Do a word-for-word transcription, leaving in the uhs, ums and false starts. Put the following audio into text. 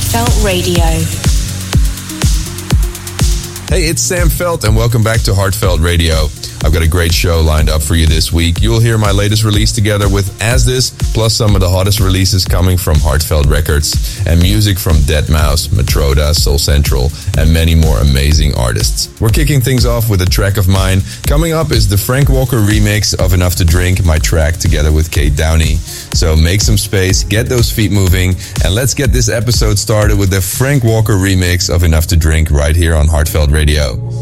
Heartfelt Radio. Hey, it's Sam Felt, and welcome back to Heartfelt Radio. I've got a great show lined up for you this week. You'll hear my latest release together with As This, plus some of the hottest releases coming from Heartfelt Records, and music from deadmau five, Matroda, Soul Central, and many more amazing artists. We're kicking things off with a track of mine. Coming up is the Frank Walker remix of Enough to Drink, my track together with Kate Downey. So make some space, get those feet moving, and let's get this episode started with the Frank Walker remix of Enough to Drink right here on Heartfelt Radio.